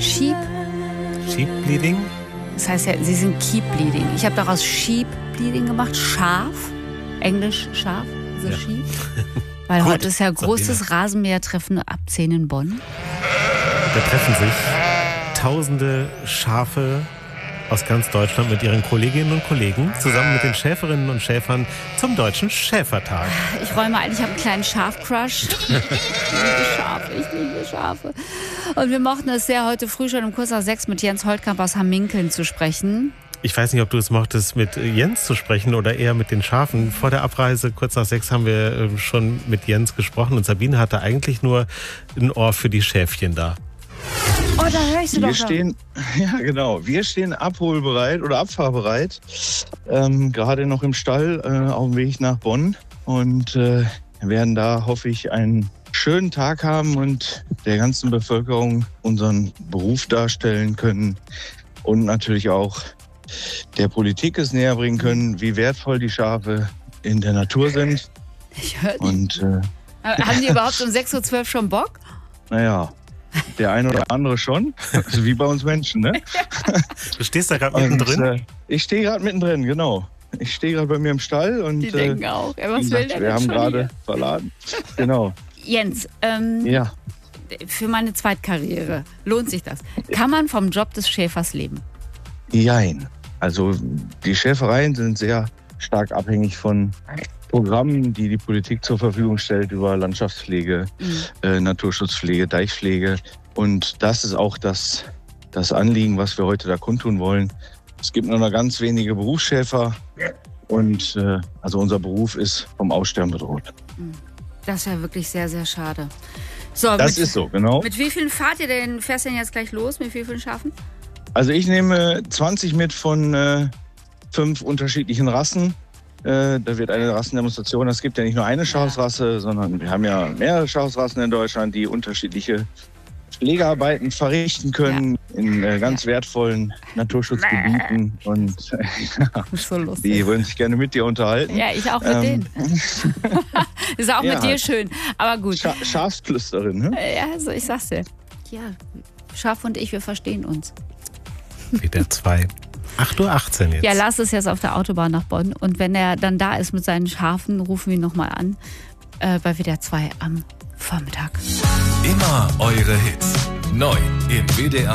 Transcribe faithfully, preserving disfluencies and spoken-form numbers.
Sheep. Sheep Bleeding? Das heißt ja, sie sind Keep Bleeding. Ich habe daraus Sheep Bleeding gemacht. Schaf. Englisch Schaf. Also Ja. Sheep. Weil Gut, heute ist ja großes Sabine. Rasenmähertreffen ab zehn in Bonn. Da treffen sich tausende Schafe aus ganz Deutschland mit ihren Kolleginnen und Kollegen zusammen mit den Schäferinnen und Schäfern zum Deutschen Schäfertag. Ich räume ein, ich habe einen kleinen Schaf-Crush. Ich liebe Schafe, ich liebe Schafe. Und wir mochten es sehr, heute früh schon um kurz nach sechs mit Jens Holtkamp aus Hamminkeln zu sprechen. Ich weiß nicht, ob du es mochtest, mit Jens zu sprechen oder eher mit den Schafen. Vor der Abreise, kurz nach sechs, haben wir schon mit Jens gesprochen und Sabine hatte eigentlich nur ein Ohr für die Schäfchen da. Oh, da höre ich sie Wir doch. stehen, ja genau, wir stehen abholbereit oder abfahrbereit, ähm, gerade noch im Stall äh, auf dem Weg nach Bonn und äh, werden da, hoffe ich, einen schönen Tag haben und der ganzen Bevölkerung unseren Beruf darstellen können und natürlich auch der Politik es näher bringen können, wie wertvoll die Schafe in der Natur sind. Ich höre die. Und äh, Haben die überhaupt um sechs Uhr zwölf schon Bock? naja, der eine oder andere schon, also wie bei uns Menschen, ne? Du stehst da gerade Und, mittendrin. äh, ich stehe gerade mittendrin, genau. Ich stehe gerade bei mir im Stall und Die äh, denken auch. Ja, was wie will gesagt, der wir denn haben schon gerade hier? verladen. Genau. Jens, ähm, Ja. für meine Zweitkarriere, lohnt sich das? Kann man vom Job des Schäfers leben? Jein. Also die Schäfereien sind sehr stark abhängig von Programmen, die die Politik zur Verfügung stellt über Landschaftspflege, Mhm. äh, Naturschutzpflege, Deichpflege. Und das ist auch das, das Anliegen, was wir heute da kundtun wollen. Es gibt nur noch ganz wenige Berufsschäfer und äh, also unser Beruf ist vom Aussterben bedroht. Das ist ja wirklich sehr, sehr schade. So, Das mit, ist so, genau. mit wie vielen fahrt ihr denn? Fährst du denn jetzt gleich los? Mit wie vielen Schafen? Also ich nehme zwanzig mit von äh, fünf unterschiedlichen Rassen. Äh, da wird eine Rassendemonstration. Es gibt ja nicht nur eine Schafsrasse, sondern wir haben ja mehrere Schafsrassen in Deutschland, die unterschiedliche Pflegearbeiten verrichten können in äh, ganz wertvollen Naturschutzgebieten. Und Das ist so lustig. die würden sich gerne mit dir unterhalten. Ja, ich auch mit Ähm, denen. Ist auch ja, mit dir halt. schön. Aber gut. Scha Schafsflüsterin, ne? Ja, also ich sag's dir. Ja, Schaf und ich, wir verstehen uns. W D R zwei. acht Uhr achtzehn jetzt. Ja, Lars ist jetzt auf der Autobahn nach Bonn. Und wenn er dann da ist mit seinen Schafen, rufen wir ihn nochmal an. Äh, bei W D R zwei am Vormittag. Immer eure Hits. Neu im W D R